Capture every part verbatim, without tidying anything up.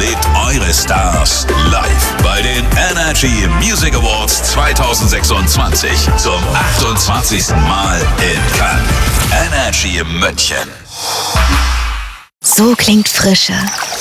Erlebt eure Stars live bei den Energy Music Awards zweitausendsechsundzwanzig zum achtundzwanzigsten Mal in Cannes. Energy München. So klingt Frische.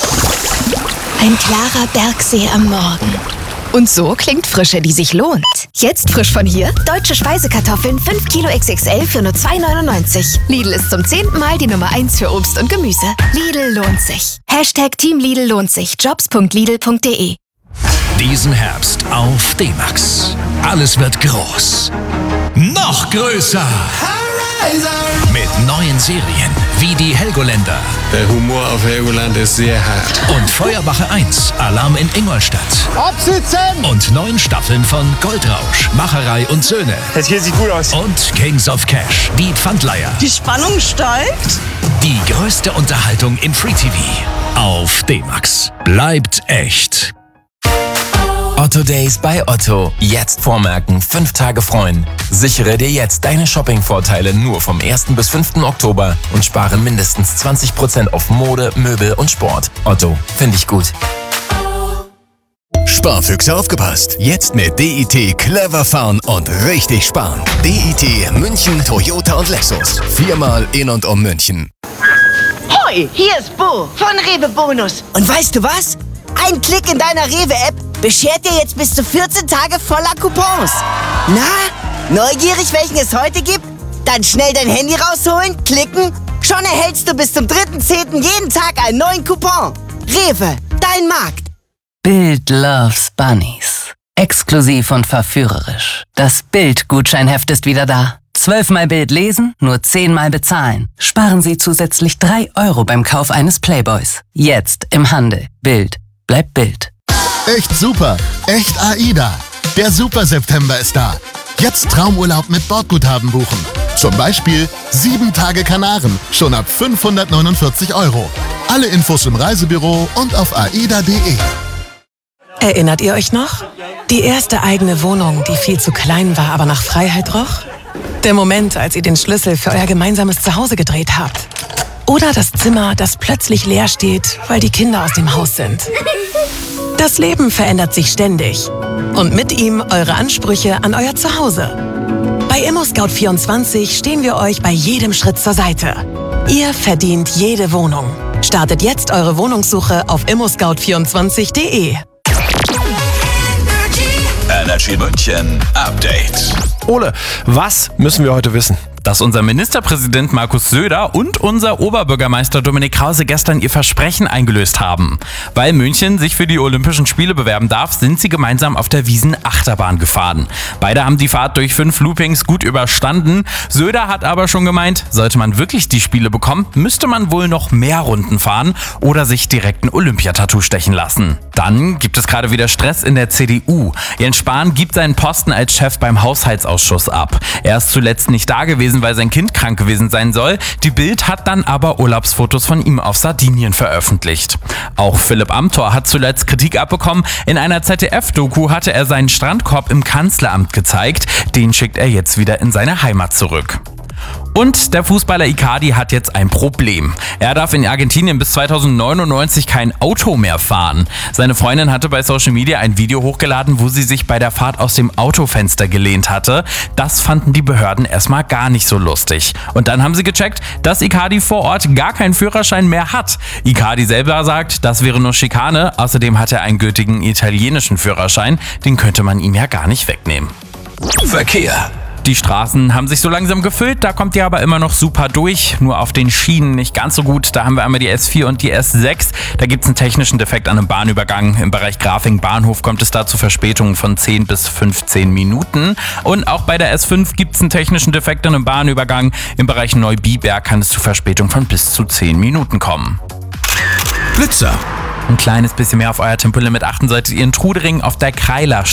Ein klarer Bergsee am Morgen. Und so klingt Frische, die sich lohnt. Jetzt frisch von hier. Deutsche Speisekartoffeln fünf Kilo X X L für nur zwei neunundneunzig. Lidl ist zum zehnten Mal die Nummer eins für Obst und Gemüse. Lidl lohnt sich. Hashtag Team Lidl lohnt sich. Jobs punkt lidl punkt de. Diesen Herbst auf D-Max. Alles wird groß. Noch größer. Mit neuen Serien wie die Helgoländer. Der Humor auf Helgoland ist sehr hart. Und Feuerwache eins, Alarm in Ingolstadt. Absitzen! Und neun Staffeln von Goldrausch, Macherei und Söhne. Das hier sieht gut aus. Und Kings of Cash, die Pfandleiher. Die Spannung steigt. Die größte Unterhaltung im Free-T V. Auf D-Max. Bleibt echt. Otto Days bei Otto. Jetzt vormerken, fünf Tage freuen. Sichere dir jetzt deine Shopping-Vorteile nur vom ersten bis fünften Oktober und spare mindestens zwanzig Prozent auf Mode, Möbel und Sport. Otto, finde ich gut. Sparfüchse aufgepasst. Jetzt mit D I T clever fahren und richtig sparen. D I T München, Toyota und Lexus. Viermal in und um München. Hoi, hier ist Bo von Rewe Bonus. Und weißt du was? Ein Klick in deiner Rewe-App beschert dir jetzt bis zu vierzehn Tage voller Coupons. Na, neugierig, welchen es heute gibt? Dann schnell dein Handy rausholen, klicken. Schon erhältst du bis zum dritten zehnten jeden Tag einen neuen Coupon. Rewe, dein Markt. Bild loves Bunnies. Exklusiv und verführerisch. Das Bild-Gutscheinheft ist wieder da. Zwölfmal Bild lesen, nur zehnmal bezahlen. Sparen Sie zusätzlich drei Euro beim Kauf eines Playboys. Jetzt im Handel. Bild. Bleibt Bild. Echt super. Echt AIDA. Der Super September ist da. Jetzt Traumurlaub mit Bordguthaben buchen. Zum Beispiel sieben Tage Kanaren. Schon ab fünfhundertneunundvierzig Euro. Alle Infos im Reisebüro und auf aida punkt de. Erinnert ihr euch noch? Die erste eigene Wohnung, die viel zu klein war, aber nach Freiheit roch? Der Moment, als ihr den Schlüssel für euer gemeinsames Zuhause gedreht habt. Oder das Zimmer, das plötzlich leer steht, weil die Kinder aus dem Haus sind. Das Leben verändert sich ständig. Und mit ihm eure Ansprüche an euer Zuhause. Bei ImmoScout vierundzwanzig stehen wir euch bei jedem Schritt zur Seite. Ihr verdient jede Wohnung. Startet jetzt eure Wohnungssuche auf immo scout vierundzwanzig punkt de. Energy München Update. Ole, was müssen wir heute wissen? Dass unser Ministerpräsident Markus Söder und unser Oberbürgermeister Dominik Krause gestern ihr Versprechen eingelöst haben. Weil München sich für die Olympischen Spiele bewerben darf, sind sie gemeinsam auf der Wiesn-Achterbahn gefahren. Beide haben die Fahrt durch fünf Loopings gut überstanden. Söder hat aber schon gemeint, sollte man wirklich die Spiele bekommen, müsste man wohl noch mehr Runden fahren oder sich direkt ein Olympiatattoo stechen lassen. Dann gibt es gerade wieder Stress in der C D U. Jens Spahn gibt seinen Posten als Chef beim Haushaltsausschuss ab. Er ist zuletzt nicht da gewesen, weil sein Kind krank gewesen sein soll. Die Bild hat dann aber Urlaubsfotos von ihm auf Sardinien veröffentlicht. Auch Philipp Amthor hat zuletzt Kritik abbekommen. In einer Z D F-Doku hatte er seinen Strandkorb im Kanzleramt gezeigt. Den schickt er jetzt wieder in seine Heimat zurück. Und der Fußballer Icardi hat jetzt ein Problem. Er darf in Argentinien bis zweitausendneunundneunzig kein Auto mehr fahren. Seine Freundin hatte bei Social Media ein Video hochgeladen, wo sie sich bei der Fahrt aus dem Autofenster gelehnt hatte. Das fanden die Behörden erstmal gar nicht so lustig. Und dann haben sie gecheckt, dass Icardi vor Ort gar keinen Führerschein mehr hat. Icardi selber sagt, das wäre nur Schikane. Außerdem hat er einen gültigen italienischen Führerschein. Den könnte man ihm ja gar nicht wegnehmen. Verkehr. Die Straßen haben sich so langsam gefüllt, da kommt ihr aber immer noch super durch, nur auf den Schienen nicht ganz so gut. Da haben wir einmal die S vier und die S sechs, da gibt es einen technischen Defekt an einem Bahnübergang. Im Bereich Grafing-Bahnhof kommt es da zu Verspätungen von zehn bis fünfzehn Minuten. Und auch bei der S fünf gibt es einen technischen Defekt an einem Bahnübergang. Im Bereich Neubiberg kann es zu Verspätungen von bis zu zehn Minuten kommen. Blitzer. Ein kleines bisschen mehr auf euer Tempolimit achten solltet ihr in Trudering auf der Kreiler